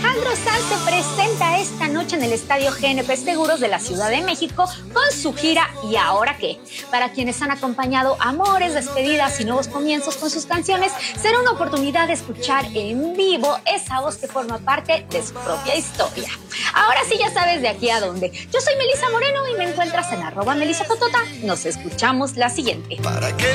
Alejandro Sanz se presenta esta noche en el Estadio GNP Seguros de la Ciudad de México con su gira ¿Y ahora qué? Para quienes han acompañado amores, despedidas y nuevos comienzos con sus canciones, será una oportunidad de escuchar en vivo esa voz que forma parte de su propia historia. Ahora sí ya sabes de aquí a dónde. Yo soy Melissa Moreno y me encuentras en @MelissaFotota. Nos escuchamos la siguiente.